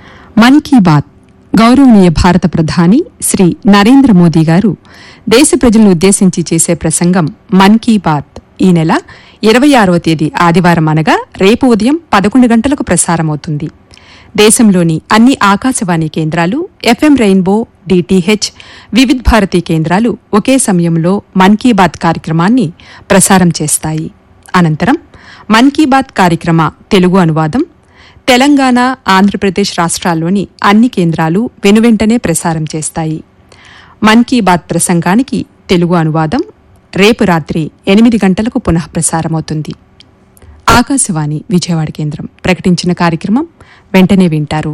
మన్ కీ బాత్ గౌరవనీయ భారత ప్రధాని శ్రీ నరేంద్ర మోదీ గారు దేశ ప్రజలను ఉద్దేశించి చేసే ప్రసంగం మన్ కీ బాత్ ఈ నెల 26వ తేదీ ఆదివారం అనగా రేపు ఉదయం 11 గంటలకు ప్రసారమవుతుంది. దేశంలోని అన్ని ఆకాశవాణి కేంద్రాలు, FM rainbow, DTH, Vividh Bharati కేంద్రాలు ఒకే సమయంలో మన్ కీ బాత్ కార్యక్రమాన్ని ప్రసారం చేస్తాయి. అనంతరం మన్ కీ బాత్ కార్యక్రమ తెలుగు అనువాదం తెలంగాణ, ఆంధ్రప్రదేశ్ రాష్ట్రాల్లోని అన్ని కేంద్రాలు వెనువెంటనే ప్రసారం చేస్తాయి. మన్ కీ బాత్ ప్రసంగానికి తెలుగు అనువాదం రేపు రాత్రి 8 గంటలకు పునః ప్రసారమవుతుంది. ఆకాశవాణి విజయవాడ కేంద్రం ప్రకటించిన కార్యక్రమం వెంటనే వింటారు.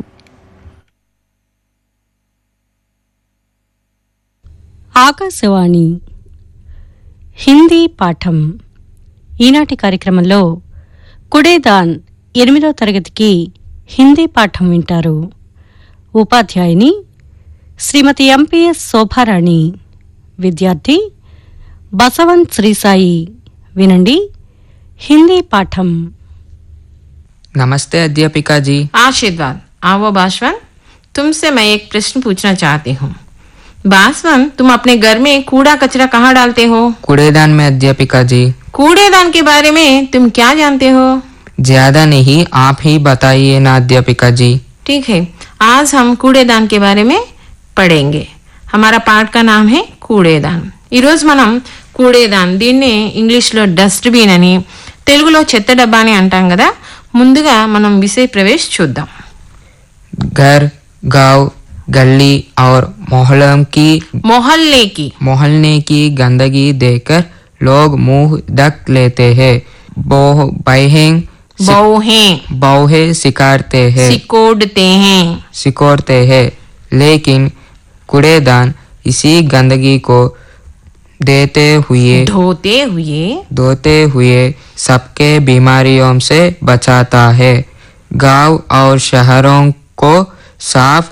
ఆకాశవాణి హిందీ పాఠం. ఈనాటి కార్యక్రమంలో కుడేదాన్ 8వ తరగతికి హిందీ పాఠం వింటారు. ఉపాధ్యాయుని శ్రీమతి ఎంపీఎస్ శోభారాణి, విద్యార్థి బసవంత్ శ్రీసాయి. వినండి హిందీ పాఠం. नमस्ते अध्यापिका जी. आशीर्वाद. आओ बासवन, तुमसे मैं एक प्रश्न पूछना चाहती हूँ. बासवन, तुम अपने घर में कूड़ा कचरा कहाँ डालते हो? कूड़ेदान में अध्यापिका जी. कूड़ेदान के बारे में तुम क्या जानते हो? ज्यादा नहीं, आप ही बताइए ना अध्यापिका जी. ठीक है, आज हम कूड़ेदान के बारे में पढ़ेंगे. हमारा पाठ का नाम है कूड़ेदान. ఈ రోజు మనం కూడేదాన్, దీన్నే ఇంగ్లీష్లో డస్ట్బిన్ అని, తెలుగులో చెత్త డబ్బా అని అంటాం కదా. ముందుగా మనం విషయ ప్రవేశ్ చూద్దాం. घर, गांव, गली और मोहल्ले की गंदगी देखकर लोग मुंह ढक लेते हैं. बौहे सिकोड़ते हैं. लेकिन कूड़ेदान इसी गंदगी को धोते हुए सबके बीमारियों से बचाता है. गांव और शहरों को साफ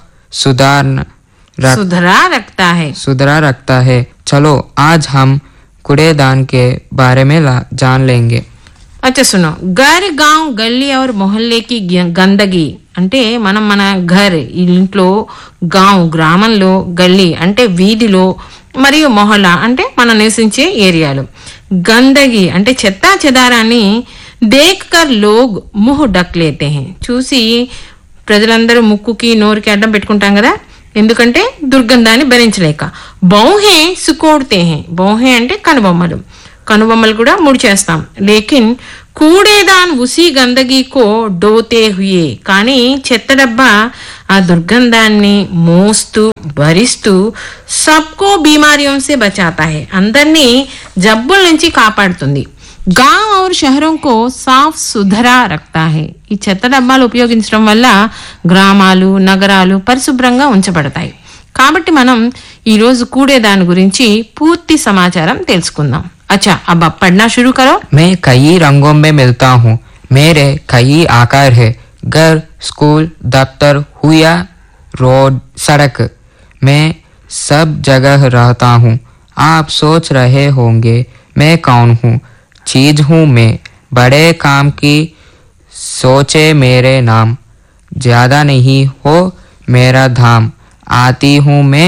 सुथरा रखता है. चलो आज हम कूड़ेदान के बारे में जान लेंगे. अच्छा सुनो, घर, गांव, गली और मोहल्ले की गंदगी అంటే మనం మన ఘర్ ఇంట్లో, గాంవ్ గ్రామంలో, గల్లీ అంటే వీధిలో, మరియు మొహల్లా అంటే మనం నివసించే ఏరియాలో. గందగి అంటే చెత్తా చెదారాన్ని దేఖ్ కర్ లోగ్ ముహ్ డక్ లేతే హై, చూసి ప్రజలందరూ ముక్కుకి నోరుకి అడ్డం పెట్టుకుంటాం కదా, ఎందుకంటే దుర్గంధాన్ని భరించలేక. బౌహే సుకోడ్తే హై, బౌహే అంటే కనుబొమ్మలు కూడా ముడి చేస్తాం. లేకిన్ కూడేదాన్ ఉసి గందగీకో డోతే హుయే, కానీ చెత్త డబ్బా ఆ దుర్గంధాన్ని మోస్తూ భరిస్తూ సబ్కో బీమారియోం సే బచాతా హై, అందరినీ జబ్బుల నుంచి కాపాడుతుంది. గాంవ్ ఔర్ షహరోం కో సాఫ్ సుథరా రక్తా హై, ఈ చెత్త డబ్బాలు ఉపయోగించడం వల్ల గ్రామాలు, నగరాలు పరిశుభ్రంగా ఉంచబడతాయి. కాబట్టి మనం ఈరోజు కూడేదాని గురించి పూర్తి సమాచారం తెలుసుకుందాం. अच्छा, अब आप पढ़ना शुरू करो. मैं कई रंगों में मिलता हूँ. मेरे कई आकार है. घर, स्कूल, दफ्तर, हुआ रोड, सड़क, मैं सब जगह रहता हूँ. आप सोच रहे होंगे मैं कौन हूँ. चीज हूँ मैं, बड़े काम की सोचे मेरे नाम. ज्यादा नहीं हो मेरा धाम. आती हूँ मैं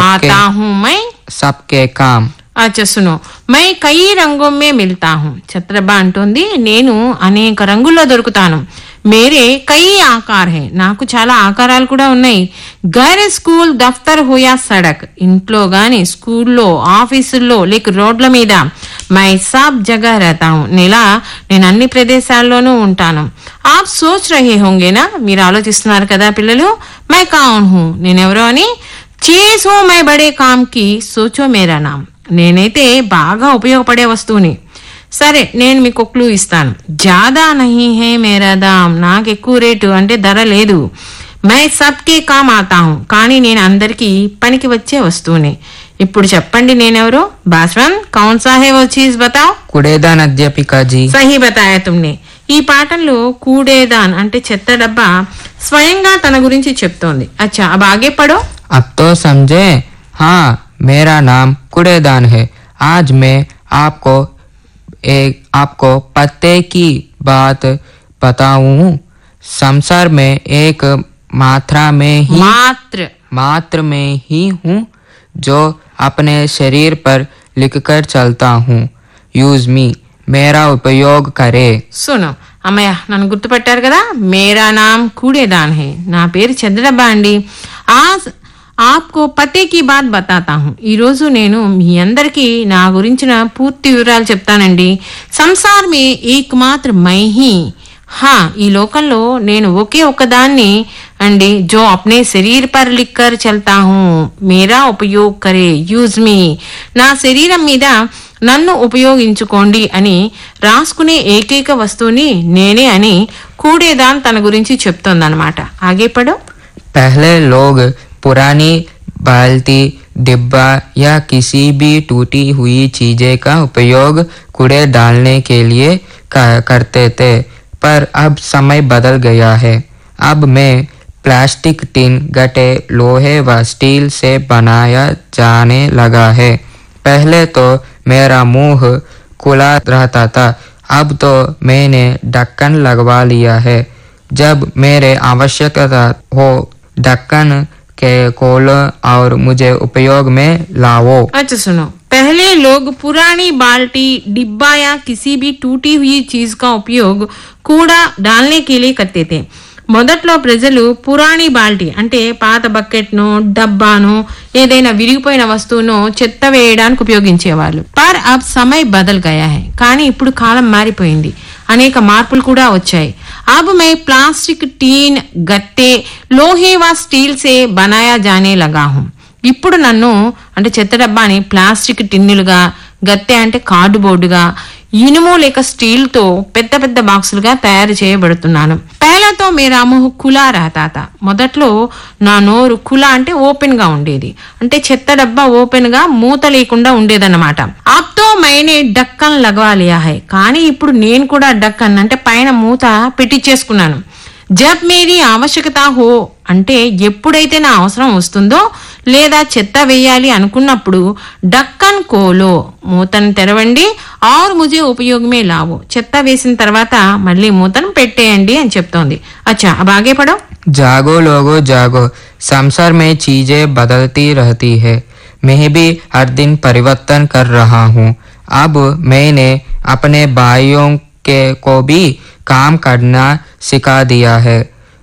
सबके काम. అచ్చా సునో, మై కయి రంగోం మే మిల్తా హూ. ఛత్రబా అంటోంది, నేను అనేక రంగుల్లో దొరుకుతాను. మేరే కయి ఆకార్ హై, నాకు చాలా ఆకారాలు కూడా ఉన్నాయి. ఘర్, స్కూల్, దఫ్తర్, హోయా సడక్, ఇంట్లో గాని, స్కూల్లో, ఆఫీసుల్లో, లేక రోడ్ల మీద. మై సబ్ జగహ రహతా హూ, నేను అన్ని ప్రదేశాల్లోనూ ఉంటాను. ఆప్ సోచ్ రహే హోంగేనా, మీరు ఆలోచిస్తున్నారు కదా పిల్లలు. మై కౌన్ హూ, నేనెవరో అని. చీజ్ హూ మై బడే కామ్ కి సోచో మేరా నామ్, నేనైతే బాగా ఉపయోగపడే వస్తువుని. సరే, నేను మీకు క్లూ ఇస్తాను. జాదా నహీ హే మేరా దామ్, నాకు ఎక్కువ రేటు అంటే ధర లేదు. మై సబ్కే కామ్ ఆతా హూ, కానీ నేను అందరికీ పనికి వచ్చే వస్తువుని. ఇప్పుడు చెప్పండి నేనెవరో. బాస్వన్, కౌన్ సా హై వో చీజ్ బతావ్. కూడేదాన్ అధ్యాపికా జీ. సహీ బతాయా తుమ్నే. ఈ పాఠంలో కూడేదాన్ అంటే చెత్త డబ్బా స్వయంగా తన గురించి చెప్తోంది. అచ్చా, అబ్ ఆగే పడో. అబ్ తో సమझे. हाँ, मेरा नाम कूड़ेदान है. आज मैं आपको पते की बात बताऊं. संसार में एक मात्रा में ही मात्र में ही हूँ जो अपने शरीर पर लिखकर चलता हूँ। यूज मी, मेरा उपयोग करे। సును అమ్మయ్య నన్ను గుర్తుపట్టారు కదా. మేరా నామ్ కూడేదాన్ హే, నా పేరు చంద్రడబ్బా అండి. ఆప్కో పతే కి బాత్ బతాతా హూ. ఈరోజు నేను మీ అందరికీ నా గురించిన పూర్తి వివరాలు చెప్తానండి. సంసార్ మే ఏక్ మాత్ర మై హీ, హా ఈ లోకంలో నేను ఒకే ఒక్కదాన్ని అండి. జో అప్నే శరీర్ per liquor చల్తా who, Mera Upayog Kare, use మీ, నా శరీరం మీద నన్ను ఉపయోగించుకోండి అని రాసుకునే ఏకైక వస్తువుని నేనే అని కూడేదాన్ తన గురించి చెప్తోందన్నమాట. ఆగేపడు. पहले लोग पुरानी बाल्टी, डिब्बा या किसी भी टूटी हुई चीजें का उपयोग कूड़े डालने के लिए करते थे, पर अब समय बदल गया है. अब मैं प्लास्टिक, टिन, गट्टे, लोहे व स्टील से बनाया जाने लगा है. पहले तो मेरा मुंह खुला रहता था, अब तो मैंने ढक्कन लगवा लिया है. जब मेरे आवश्यकता हो ढक्कन के खोलो और मुझे उपयोग में लाओ. अच्छा सुनो. पहले लोग पुरानी बाल्टी, डिब्बा या किसी भी टूटी हुई चीज का उपयोग कूड़ा डालने के लिए करते थे. మొదట్లో ప్రజలు పురాణి బాల్టీ అంటే పాత బకెట్ను, డబ్బాను, ఏదైనా విరిగిపోయిన వస్తువును చెత్త వేయడానికి ఉపయోగించేవాళ్ళు. పర్ అబ్ సమయ్ బదల్ గయా హై, కానీ ఇప్పుడు కాలం మారిపోయింది, అనేక మార్పులు కూడా వచ్చాయి. అబ్ మై ప్లాస్టిక్, టీన్, గట్టే, లోహే వా స్టీల్ సే బనాయా జానే లగా హూ. ఇప్పుడు నన్ను అంటే చెత్త డబ్బాని ప్లాస్టిక్ టిన్నులుగా, గత్తె అంటే కార్డుబోర్డుగా, ఇనుము లేక స్టీల్ తో పెద్ద పెద్ద బాక్సులుగా తయారు చేయబడుతున్నాను. పేలతో మేరా ముహ్ ఖులా రహతాత, మొదట్లో నా నోరు ఖులా అంటే ఓపెన్ గా ఉండేది, అంటే చెత్త డబ్బా ఓపెన్ గా మూత లేకుండా ఉండేదన్నమాట. అబ్తో మైనే డక్కన్ లగవా లియా హై, కానీ ఇప్పుడు నేను కూడా డక్కన్ అంటే పైన మూత పెట్టించేసుకున్నాను. జబ్ మేరీ ఆవశ్యకత హో అంటే ఎప్పుడైతే నా అవసరం వస్తుందో లేదా చెత్త వేయాలి అనుకున్నప్పుడు డక్కన్ కోలో, మూతను తెరవండి, ఆర్ ముజే ఉపయోగమే లావో, చెత్త వేసిన తర్వాత మళ్ళీ మూతను పెట్టేయండి అని చెప్తోంది. అచ్చా अब आगे पढ़ो. जागो लोगो जागो, संसार में चीजें बदलती रहती है, मैं भी हर दिन परिवर्तन कर रहा हूँ. अब मैंने अपने भाइयों को भी काम करना सिखा दिया है.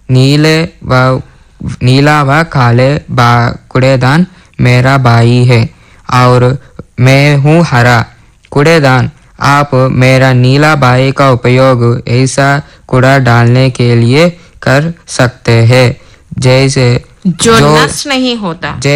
नीला व काले कूड़ेदान मेरा भाई है और मैं हूँ हरा. कूड़ेदान, आप मेरा नीला भाई का उपयोग ऐसा कूड़ा डालने के लिए कर सकते हैं जैसे जो नष्ट नहीं होता.